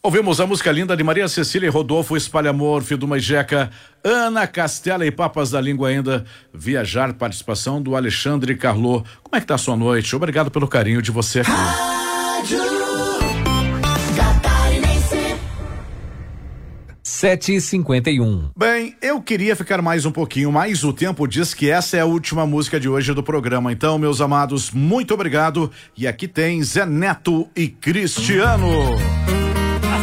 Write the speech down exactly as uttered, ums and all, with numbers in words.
Ouvimos a música linda de Maria Cecília e Rodolfo, Espalha Amor, Fiduma e Jeca, Ana Castela e Papas da Língua ainda, Viajar, participação do Alexandre Carlô. Como é que tá a sua noite? Obrigado pelo carinho de você aqui. Rádio Catarinense. sete e cinquenta e um. Bem, eu queria ficar mais um pouquinho, mas o tempo diz que essa é a última música de hoje do programa. Então, meus amados, muito obrigado. E aqui tem Zé Neto e Cristiano.